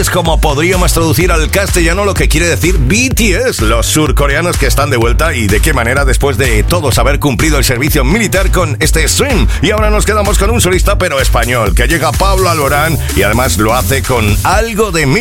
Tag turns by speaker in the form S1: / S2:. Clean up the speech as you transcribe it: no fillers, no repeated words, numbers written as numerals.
S1: Es como podríamos traducir al castellano lo que quiere decir BTS, los surcoreanos que están de vuelta y de qué manera después de todos haber cumplido el servicio militar con este Swim. Y ahora nos quedamos con un solista pero español, que llega Pablo Alborán y además lo hace con Algo de Mí.